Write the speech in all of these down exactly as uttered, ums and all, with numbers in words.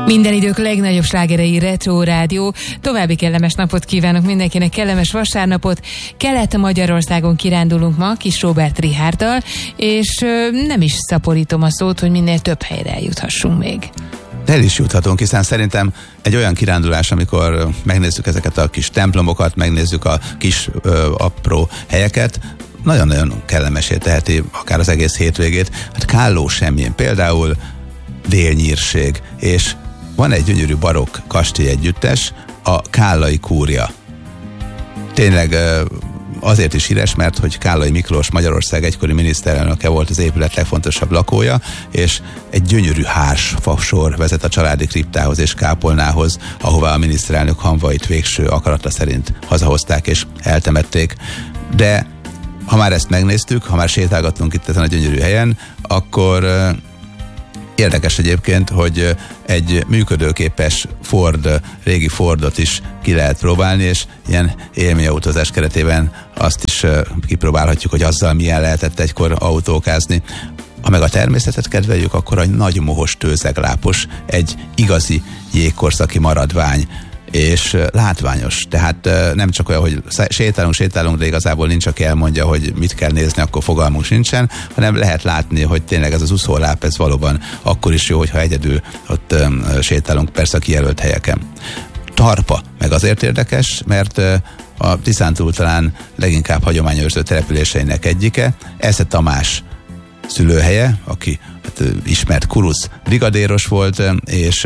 Minden idők legnagyobb slágerei Retro Rádió. További kellemes napot kívánok mindenkinek, kellemes vasárnapot. Kelet-Magyarországon kirándulunk ma Kis Róbert Richárddal, és ö, nem is szaporítom a szót, hogy minél több helyre eljuthassunk még. El is juthatunk, hiszen szerintem egy olyan kirándulás, amikor megnézzük ezeket a kis templomokat, megnézzük a kis ö, apró helyeket, nagyon-nagyon kellemesé teheti akár az egész hétvégét. Hát Kálló Semjén például délnyírség, és van egy gyönyörű barokk kastély együttes, a Kállai Kúria. Tényleg azért is híres, mert hogy Kállai Miklós Magyarország egykori miniszterelnöke volt, az épület legfontosabb lakója, és egy gyönyörű hárs fasor vezet a családi kriptához és kápolnához, ahová a miniszterelnök hamvait végső akarata szerint hazahozták és eltemették. De ha már ezt megnéztük, ha már sétálgattunk itt ezen a gyönyörű helyen, akkor érdekes egyébként, hogy egy működőképes Ford, régi Fordot is ki lehet próbálni, és ilyen élményautózás keretében azt is kipróbálhatjuk, hogy azzal milyen lehetett egykor autókázni. Ha meg a természetet kedveljük, akkor a nagy mohos tőzeglápos egy igazi jégkorszaki maradvány, és látványos. Tehát nem csak olyan, hogy sétálunk, sétálunk, de igazából nincs, aki elmondja, hogy mit kell nézni, akkor fogalmunk sincsen, hanem lehet látni, hogy tényleg ez az úszóláp, ez valóban akkor is jó, hogyha egyedül ott sétálunk, persze a kijelölt helyeken. Tarpa meg azért érdekes, mert a Tiszántúl talán leginkább hagyományőrző településeinek egyike. Esze Tamás szülőhelye, aki hát, ismert kurusz brigadéros volt, és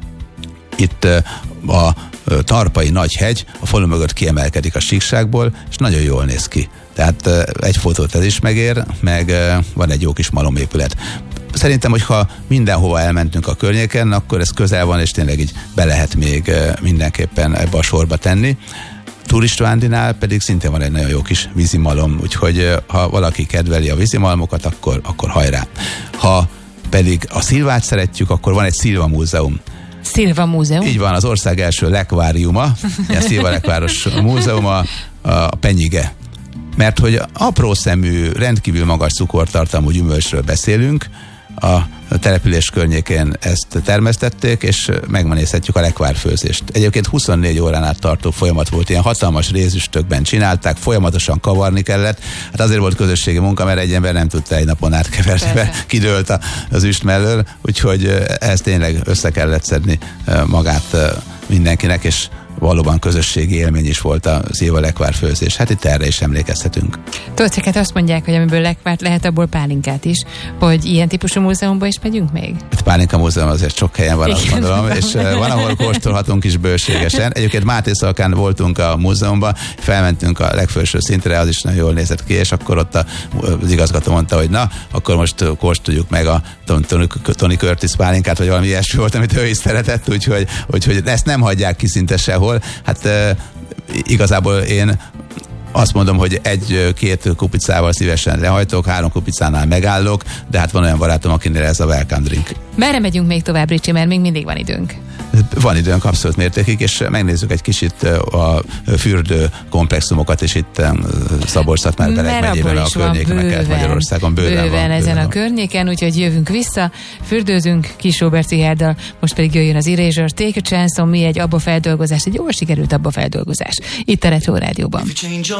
itt a Tarpai Nagyhegy a falu mögött kiemelkedik a síkságból, és nagyon jól néz ki. Tehát egy fotót ez is megér, meg van egy jó kis malomépület. Szerintem, hogyha mindenhova elmentünk a környéken, akkor ez közel van, és tényleg így be lehet még mindenképpen ebbe a sorba tenni. Turistvándinál pedig szintén van egy nagyon jó kis vízimalom, úgyhogy ha valaki kedveli a vízimalmokat, akkor, akkor hajrá. Ha pedig a szilvát szeretjük, akkor van egy Szilva múzeum. Szilva múzeum? Így van, az ország első lekváriuma, a Szilva lekváros múzeuma, a Penyige. Mert hogy apró szemű, rendkívül magas cukortartalmú gyümölcsről beszélünk, a település környékén ezt termesztették, és megnézhetjük a lekvárfőzést. Egyébként huszonnégy órán át tartó folyamat volt, ilyen hatalmas rézüstökben csinálták, folyamatosan kavarni kellett. Hát azért volt közösségi munka, mert egy ember nem tudta egy napon átkeverni, kidőlt az üst mellől, úgyhogy ezt tényleg össze kellett szedni magát mindenkinek, és valóban közösségi élmény is volt a szilva lekvárfőzés. Hát itt erre is emlékezhetünk. Tudod, azt mondják, hogy amiből lekvárt lehet, abból pálinkát is, hogy ilyen típusú múzeumba is megyünk még? Itt Pálinka múzeum azért sok helyen van, azt gondolom, és van, ahol kóstolhatunk is bőségesen. Egyébként Mátészalkán voltunk a múzeumban, felmentünk a legfelső szintre, az is nagyon jól nézett ki, és akkor ott az igazgató mondta, hogy na, akkor most kóstoljuk meg a Tony Curtis pálinkát, vagy valami ilyesmi volt, amit ő is szeretett, úgyhogy, úgyhogy ezt nem hagyják ki szinte sehol. Hát e, igazából én azt mondom, hogy egy-két kupicával szívesen lehajtok, három kupicánál megállok, de hát van olyan barátom, akinél ez a welcome drink. Merre megyünk még tovább, Ricsi, mert még mindig van időnk? Van időnk abszolút mértékig, és megnézzük egy kicsit a fürdő komplexumokat, és itt Szabolcs-Szatmár-Bereg megyében a környékeket, Magyarországon bőven, bőven van. Ezen bőven a környéken, úgyhogy jövünk vissza, fürdőzünk Kis Róbert Richárddal, most pedig jöjjön az Erasure, Take a Chance on Me, egy abba feldolgozás, egy jól sikerült abba feldolgozás. Itt a Retro Rádióban.